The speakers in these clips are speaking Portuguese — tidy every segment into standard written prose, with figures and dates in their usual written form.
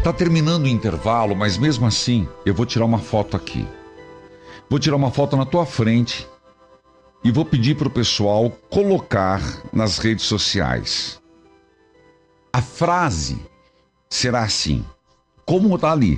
Tá terminando o intervalo, mas mesmo assim, eu vou tirar uma foto aqui. Vou tirar uma foto na tua frente e vou pedir pro pessoal colocar nas redes sociais. A frase será assim, como tá ali.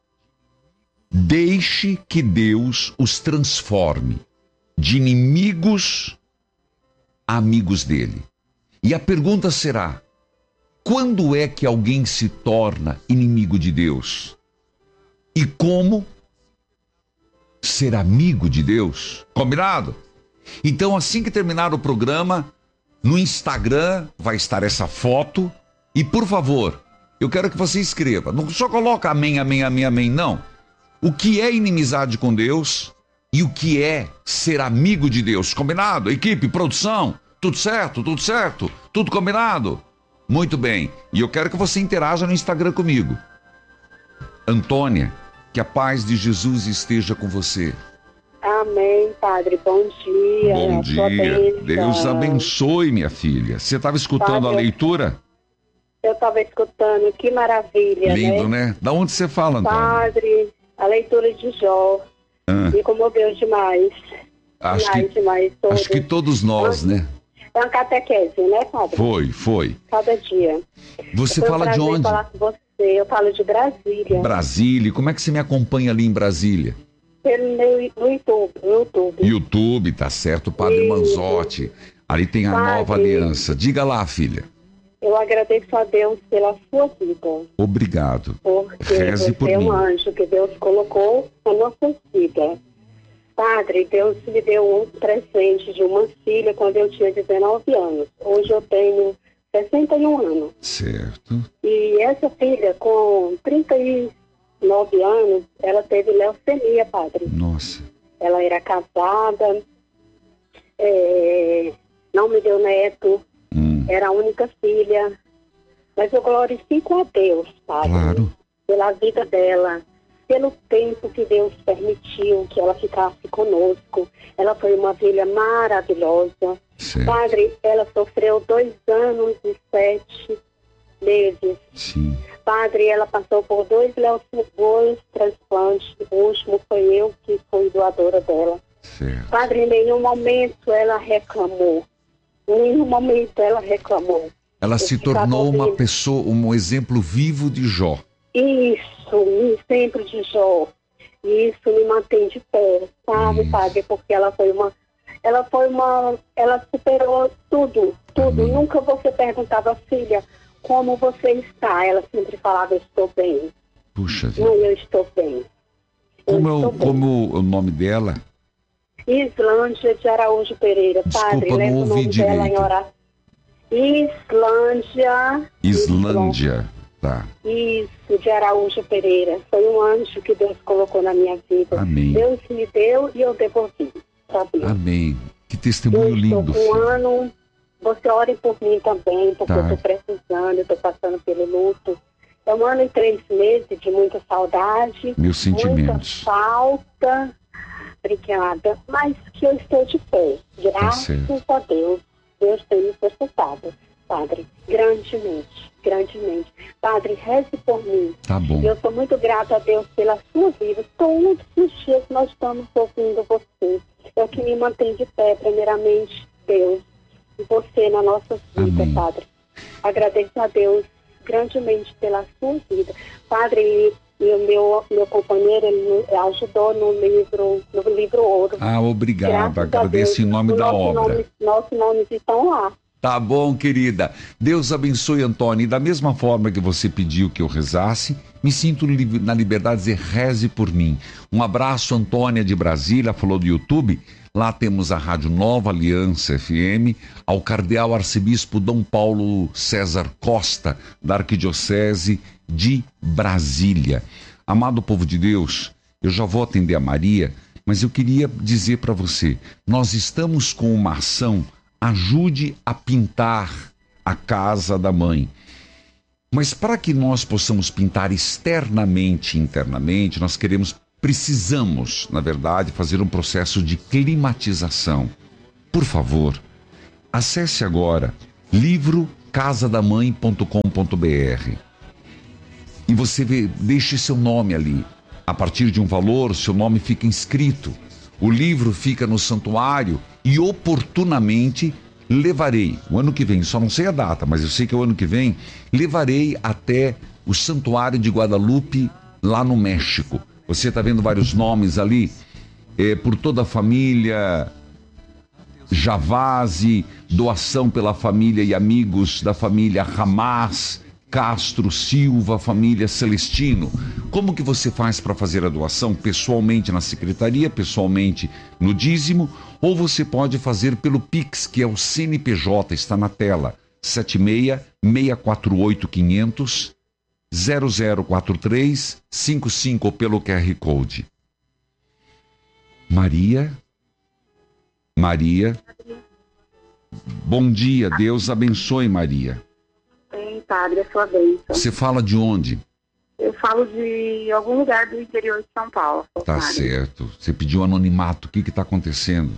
Deixe que Deus os transforme de inimigos a amigos dele. E a pergunta será: quando é que alguém se torna inimigo de Deus? E como ser amigo de Deus? Combinado? Então, assim que terminar o programa, no Instagram vai estar essa foto. E, por favor, eu quero que você escreva. Não só coloca amém, amém, amém, amém, não. O que é inimizade com Deus e o que é ser amigo de Deus. Combinado? Equipe, produção, tudo certo? Tudo certo? Tudo combinado? Muito bem. E eu quero que você interaja no Instagram comigo. Antônia, que a paz de Jesus esteja com você. Amém, padre. Bom dia. Bom dia. Deus abençoe, minha filha. Você estava escutando padre, a leitura? Eu estava escutando. Que maravilha, lindo, né? Da onde você fala, Antônia? Padre, a leitura de Jó. Me comoveu demais. Acho que todos nós, né? É uma catequese, né, padre? Foi. Cada dia. Você fala de onde? Falar com você. Eu falo de Brasília. Brasília. Como é que você me acompanha ali em Brasília? No YouTube. YouTube, tá certo, Padre Manzotti. Ali tem a Nova Aliança. Diga lá, filha. Eu agradeço a Deus pela sua vida. Obrigado. Porque Reze por mim. é um anjo que Deus colocou na nossa vida. Padre, Deus me deu um presente de uma filha quando eu tinha 19 anos. Hoje eu tenho 61 anos. Certo. E essa filha, com 39 anos, ela teve leucemia, padre. Nossa. Ela era casada, não me deu neto, era a única filha. Mas eu glorifico a Deus, padre, claro, pela vida dela, pelo tempo que Deus permitiu que ela ficasse conosco. Ela foi uma filha maravilhosa. Certo. Padre, ela sofreu 2 anos e 7 meses. Sim. Padre, ela passou por 2 transplantes. O último foi eu que fui doadora dela. Certo. Padre, em nenhum momento ela reclamou. Em nenhum momento ela reclamou. Ela se tornou uma pessoa, um exemplo vivo de Jó. Isso, um exemplo de Jó. E isso me mantém de pé, sabe, padre? Porque ela superou tudo. Amém. Nunca você perguntava, filha, como você está? Ela sempre falava, eu estou bem. Puxa vida. Não, eu estou bem. Como o nome dela? Islândia de Araújo Pereira. Desculpa, Padre, não leva o ouvi nome direito. dela em oração. Islândia, tá. Isso, de Araújo Pereira. Foi um anjo que Deus colocou na minha vida. Amém. Deus me deu e eu devolvi, sabe? Amém. Que testemunho lindo, filho. filho. Ano, você ore por mim também, porque eu estou precisando, eu estou passando pelo luto. É 1 ano e 3 meses de muita saudade. Meus sentimentos. Muita falta. Obrigada. Mas que eu estou de pé. Graças a Deus. Deus tem me sustentado, Padre, grandemente. Padre, reze por mim. Tá bom. Eu sou muito grata a Deus pela sua vida. Todos os dias nós estamos ouvindo você. É o que me mantém de pé, primeiramente, Deus. E você na nossa vida, amém, Padre. Agradeço a Deus grandemente pela sua vida. Padre, e o meu companheiro, ele ajudou no livro Ouro. Ah, obrigado. Agradeço em nome da obra. Nossos nomes estão lá. Tá bom, querida. Deus abençoe, Antônia. E da mesma forma que você pediu que eu rezasse, me sinto na liberdade de dizer, reze por mim. Um abraço, Antônia de Brasília, falou do YouTube. Lá temos a Rádio Nova Aliança FM, ao Cardeal Arcebispo Dom Paulo César Costa, da Arquidiocese de Brasília. Amado povo de Deus, eu já vou atender a Maria, mas eu queria dizer para você, nós estamos com uma ação, ajude a pintar a casa da mãe. Mas para que nós possamos pintar externamente e internamente, nós precisamos, na verdade, fazer um processo de climatização. Por favor, acesse agora livrocasadamãe.com.br e você deixe seu nome ali. A partir de um valor, seu nome fica inscrito. O livro fica no santuário e oportunamente levarei, o ano que vem, só não sei a data, mas eu sei que é o ano que vem, levarei até o Santuário de Guadalupe, lá no México. Você está vendo vários nomes ali, por toda a família Javazzi, doação pela família e amigos da família Hamas, Castro, Silva, família Celestino. Como que você faz para fazer a doação? Pessoalmente na secretaria, pessoalmente no dízimo, ou você pode fazer pelo Pix, que é o CNPJ, está na tela, 76-648-500 0043-55 ou pelo QR Code. Maria, bom dia, Deus abençoe, Maria. Padre, a sua bênção. Você fala de onde? Eu falo de algum lugar do interior de São Paulo. Tá, padre. Certo. Você pediu anonimato. O que está acontecendo?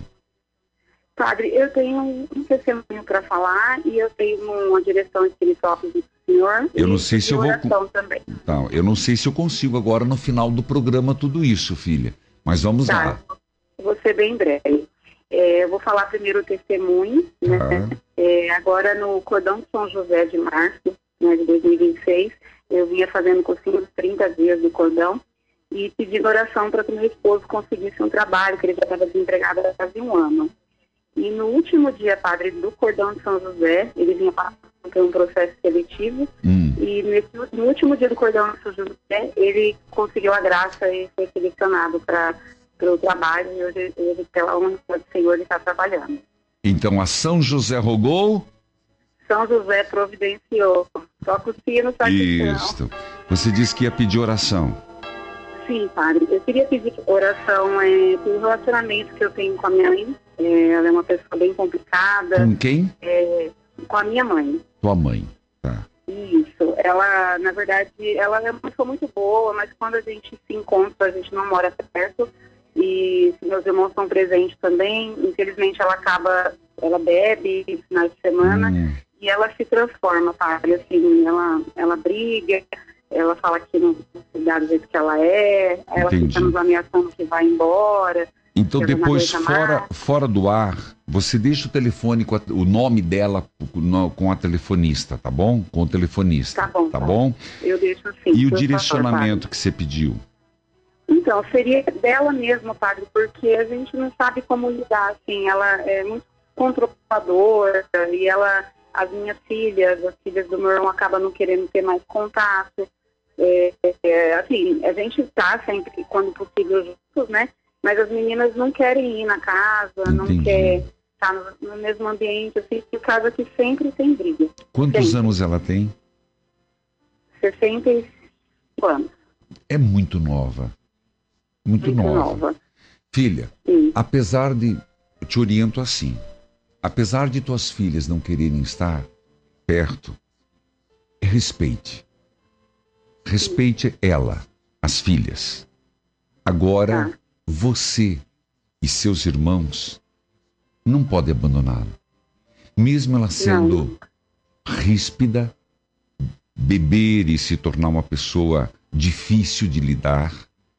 Padre, eu tenho um testemunho para falar e eu tenho uma direção espiritual do Senhor. Eu não sei se eu vou... também. Tá, eu não sei se eu consigo agora no final do programa tudo isso, filha. Mas vamos lá. Vou ser bem breve. Eu vou falar primeiro o testemunho, né? Agora no Cordão de São José de março, né, de 2026, eu vinha fazendo cursinho de 30 dias do cordão e pedindo oração para que meu esposo conseguisse um trabalho, que ele já estava desempregado há quase um ano. E no último dia, padre, do Cordão de São José, ele vinha passando por um processo seletivo, e no último dia do Cordão de São José, ele conseguiu a graça e foi selecionado para o trabalho, e hoje, pela honra do Senhor, ele está trabalhando. Então, a São José rogou? São José providenciou. Toca o sino, só que Isso. Você disse que ia pedir oração. Sim, padre. Eu queria pedir oração pelo relacionamento que eu tenho com a minha mãe. Ela é uma pessoa bem complicada. Com quem? Com a minha mãe. Tua mãe, tá. Isso. Ela, na verdade, ela é uma pessoa muito boa, mas quando a gente se encontra, a gente não mora perto. E meus irmãos estão presentes também. Infelizmente, ela bebe no final de semana e ela se transforma, padre. Assim, ela briga, ela fala que não se dá do jeito que ela é, ela fica nos ameaçando que vai embora. Então, depois, fora do ar, você deixa o telefone, o nome dela com a telefonista, tá bom? Com o telefonista. Tá bom? Eu deixo sim. E o direcionamento que você pediu? Então, seria dela mesma, padre, porque a gente não sabe como lidar, assim, ela é muito controladora e as minhas filhas, as filhas do meu irmão acabam não querendo ter mais contato. Assim, a gente tá sempre, quando possível, juntos, né? Mas as meninas não querem ir na casa, não querem estar no mesmo ambiente, assim, e casa que sempre tem briga. Quantos anos ela tem? 65 anos. É muito nova. Muito nova. Filha, apesar de... Eu te oriento assim. Apesar de tuas filhas não quererem estar perto, respeite. Respeite ela, as filhas. Agora, você e seus irmãos não podem abandoná-la. Mesmo ela sendo ríspida, beber e se tornar uma pessoa difícil de lidar,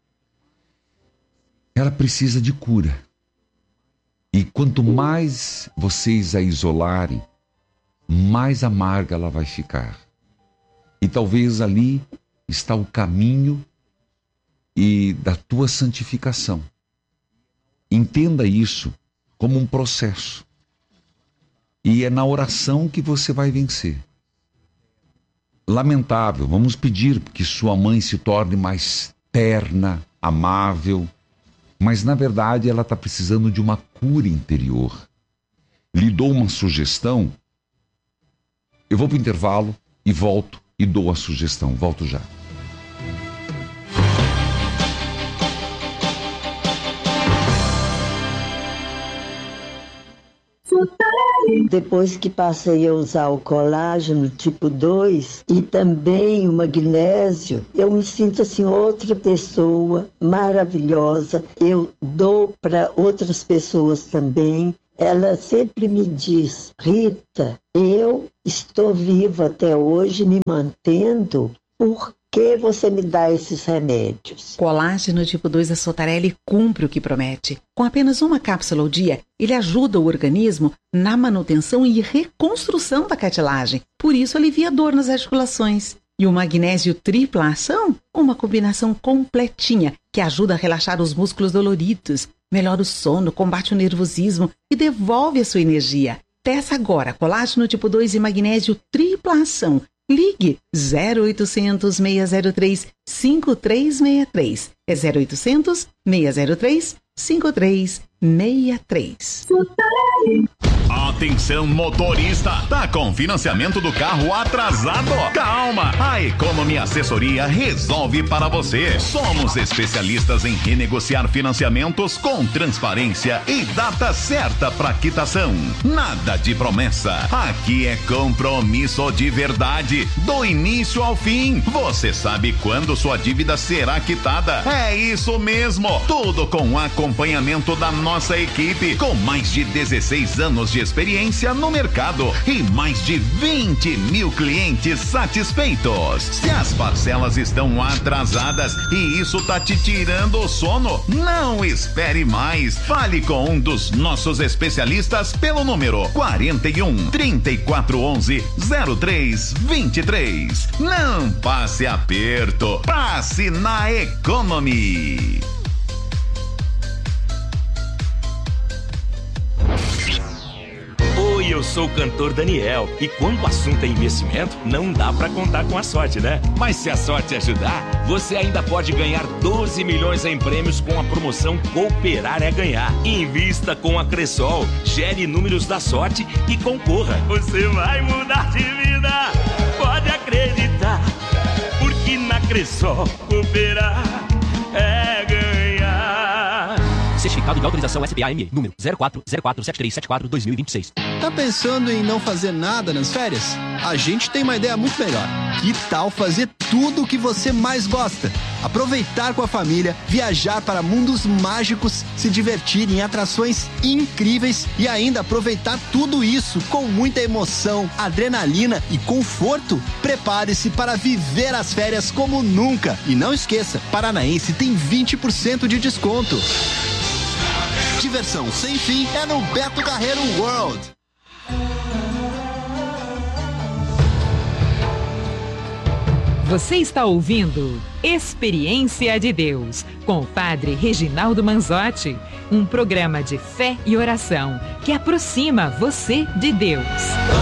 ela precisa de cura. E quanto mais vocês a isolarem, mais amarga ela vai ficar. E talvez ali está o caminho e da tua santificação. Entenda isso como um processo. E é na oração que você vai vencer. Lamentável, vamos pedir que sua mãe se torne mais terna, amável, mas na verdade ela está precisando de uma cura interior. Lhe dou uma sugestão, eu vou para o intervalo e volto e dou a sugestão, volto já. Depois que passei a usar o colágeno tipo 2 e também o magnésio, eu me sinto assim outra pessoa maravilhosa. Eu dou para outras pessoas também. Ela sempre me diz: Rita, eu estou viva até hoje, me mantendo por que você me dá esses remédios? Colágeno tipo 2 da Sotarelli cumpre o que promete. Com apenas uma cápsula ao dia, ele ajuda o organismo na manutenção e reconstrução da cartilagem. Por isso, alivia a dor nas articulações. E o magnésio tripla ação? Uma combinação completinha que ajuda a relaxar os músculos doloridos, melhora o sono, combate o nervosismo e devolve a sua energia. Peça agora colágeno tipo 2 e magnésio tripla ação. Ligue 0800 603 5363. É 0800 603 5363. Atenção, motorista! Tá com financiamento do carro atrasado? Calma! A Economy Assessoria resolve para você. Somos especialistas em renegociar financiamentos com transparência e data certa para quitação. Nada de promessa. Aqui é compromisso de verdade, do início ao fim. Você sabe quando sua dívida será quitada. É isso mesmo. Tudo com acompanhamento da nossa equipe, com mais de 16 anos de experiência no mercado e mais de 20 mil clientes satisfeitos. Se as parcelas estão atrasadas e isso tá te tirando o sono, não espere mais. Fale com um dos nossos especialistas pelo número 41 3411 0323. Não passe aperto, passe na Economy. Oi, eu sou o cantor Daniel e quando o assunto é investimento, não dá pra contar com a sorte, né? Mas se a sorte ajudar, você ainda pode ganhar 12 milhões em prêmios com a promoção Cooperar é Ganhar. Invista com a Cressol, gere números da sorte e concorra. Você vai mudar de vida, pode acreditar, porque na Cressol cooperar é ganhar. Certificado de autorização SPAM, número 04047374-2026. Tá pensando em não fazer nada nas férias? A gente tem uma ideia muito melhor. Que tal fazer tudo o que você mais gosta? Aproveitar com a família, viajar para mundos mágicos, se divertir em atrações incríveis e ainda aproveitar tudo isso com muita emoção, adrenalina e conforto? Prepare-se para viver as férias como nunca. E não esqueça, Paranaense tem 20% de desconto. Diversão sem fim é no Beto Carreiro World. Você está ouvindo Experiência de Deus, com o Padre Reginaldo Manzotti, um programa de fé e oração que aproxima você de Deus.